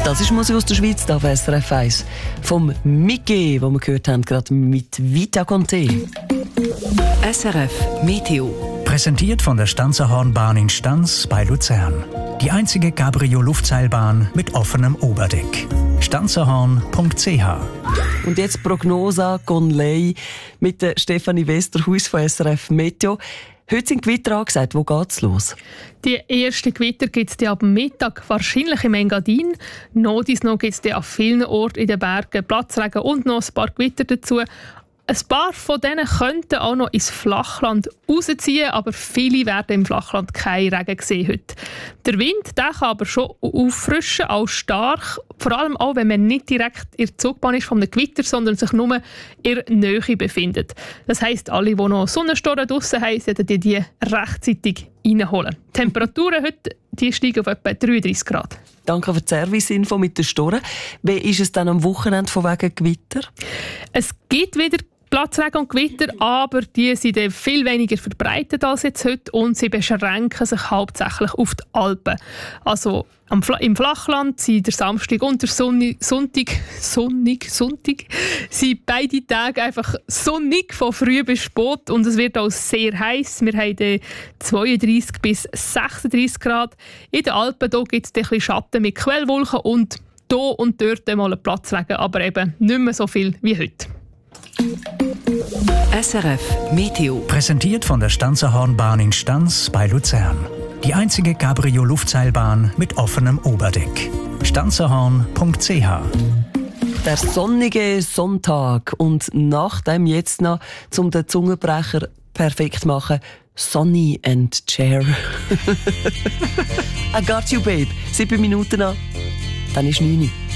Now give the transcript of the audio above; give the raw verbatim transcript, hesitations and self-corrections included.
Das ist Musik aus der Schweiz, da auf S R F eins. Vom Mickey, den wir gehört haben, gerade mit Vita Conte. S R F Meteo. Präsentiert von der Stanzerhornbahn in Stanz bei Luzern. Die einzige Cabrio-Luftseilbahn mit offenem Oberdeck. stanzerhorn punkt c h. Und jetzt Prognose Conley mit der Stefanie Westerhuis von S R F Meteo. Heute sind Gewitter angesagt. Wo geht's los? Die ersten Gewitter gibt es ab Mittag, wahrscheinlich im Engadin. Nodis noch gibt es an vielen Orten in den Bergen Platzregen und noch ein paar Gewitter dazu. Ein paar von denen könnten auch noch ins Flachland rausziehen, aber viele werden im Flachland keinen Regen sehen heute. Der Wind der kann aber schon auffrischen, auch stark. Vor allem auch, wenn man nicht direkt in der Zugbahn ist von einem Gewitter, sondern sich nur in der Nähe befindet. Das heisst, alle, die noch Sonnenstoren draussen haben, sollten die, die rechtzeitig reinholen. Die Temperaturen heute die steigen auf etwa dreiunddreissig Grad. Danke für die Serviceinfo mit den Storen. Wie ist es dann am Wochenende von wegen Gewitter? Es gibt wieder Platzregen und Gewitter, aber die sind viel weniger verbreitet als jetzt heute und sie beschränken sich hauptsächlich auf die Alpen. Also am Fl- im Flachland sind der Samstag und der Sonnig, Sonntag, Sonnig, Sonntag sind beide Tage einfach sonnig von früh bis spät und es wird auch sehr heiß. Wir haben zweiunddreissig bis sechsunddreissig Grad. In den Alpen gibt es ein bisschen Schatten mit Quellwolken und hier und dort mal einen Platzregen, aber eben nicht mehr so viel wie heute. S R F Meteo. Präsentiert von der Stanzerhornbahn in Stanz bei Luzern. Die einzige Cabrio-Luftseilbahn mit offenem Oberdeck. stanzerhorn punkt c h. Der sonnige Sonntag und nach dem jetzt noch, um den Zungenbrecher perfekt zu machen, Sonny and Cher. I got you, babe. Sieben Minuten an, dann ist neun Uhr.